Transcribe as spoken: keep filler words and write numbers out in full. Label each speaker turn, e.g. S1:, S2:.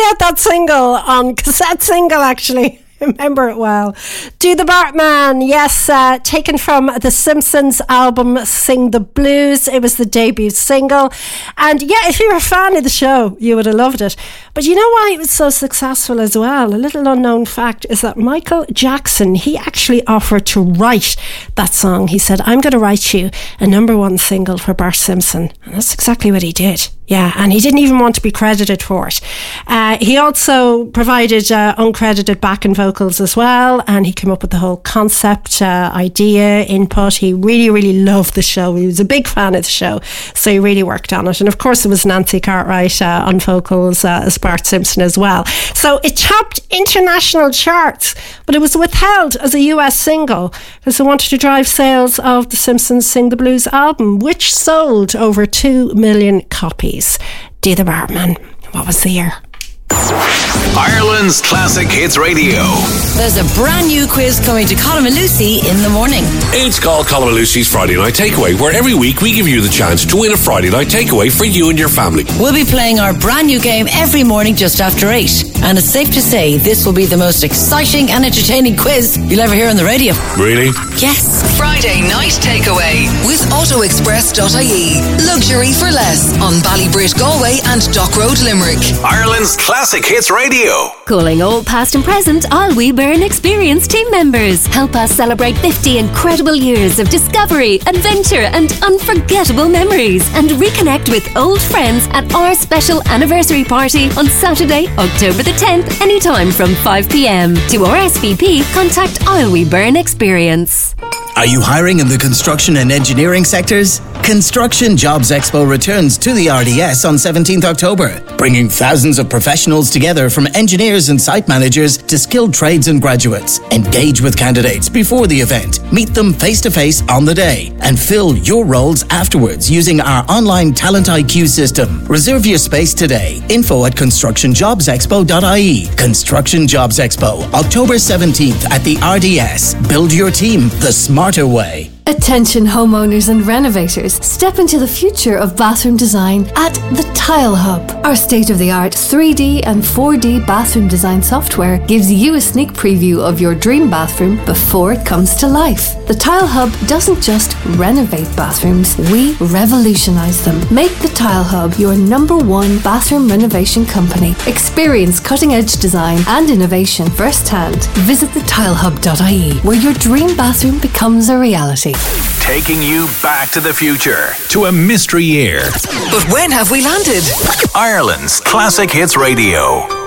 S1: out that single on cassette single, actually. I remember it well. Do the Bartman, yes, uh, taken from the Simpsons album Sing the Blues. It was the debut single. And yeah, if you were a fan of the show, you would have loved it. But you know why it was so successful as well? A little unknown fact is that Michael Jackson, he actually offered to write that song. He said, I'm going to write you a number one single for Bart Simpson. And that's exactly what he did. Yeah, and he didn't even want to be credited for it. Uh, he also provided uh, uncredited backing vocals as well, and he came up with the whole concept, uh, idea, input. He really, really loved the show. He was a big fan of the show, so he really worked on it. And of course, there was Nancy Cartwright uh, on vocals uh, as Bart Simpson as well. So it topped international charts, but it was withheld as a U S single because they wanted to drive sales of the Simpsons Sing the Blues album, which sold over two million copies. Do the Bartman. What was the year?
S2: Ireland's Classic Hits Radio.
S3: There's a brand new quiz coming to Colin and Lucy in the morning.
S4: It's called Colin and Lucy's Friday Night Takeaway, where every week we give you the chance to win a Friday night takeaway for you and your family.
S3: We'll be playing our brand new game every morning just after eight. And it's safe to say this will be the most exciting and entertaining quiz you'll ever hear on the radio.
S4: Really?
S3: Yes.
S5: Friday Night Takeaway with auto express dot I E. Luxury for less on Ballybridge, Galway and Dock Road, Limerick.
S2: Ireland's Classic Hits Radio.
S6: Calling all past and present Alwee Burn Experience team members. Help us celebrate fifty incredible years of discovery, adventure and unforgettable memories, and reconnect with old friends at our special anniversary party on Saturday, October the tenth, anytime from five p.m. To R S V P, contact Alwee Burn Experience.
S7: Are you hiring in the construction and engineering sectors? Construction Jobs Expo returns to the R D S on seventeenth October, bringing thousands of professionals together from engineers and site managers to skilled trades and graduates. Engage with candidates before the event, meet them face-to-face on the day, and fill your roles afterwards using our online Talent I Q system. Reserve your space today. Info at construction jobs expo dot I E. Construction Jobs Expo, October seventeenth at the R D S. Build your team the smarter way.
S8: Attention homeowners and renovators, step into the future of bathroom design at the Tile Hub. Our state-of-the-art three D and four D bathroom design software gives you a sneak preview of your dream bathroom before it comes to life. The Tile Hub doesn't just renovate bathrooms, we revolutionize them. Make the Tile Hub your number one bathroom renovation company. Experience cutting-edge design and innovation firsthand. Visit the tile hub dot I E, where your dream bathroom becomes a reality.
S2: Taking you back to the future, to a mystery year.
S5: But when have we landed?
S2: Ireland's Classic Hits Radio.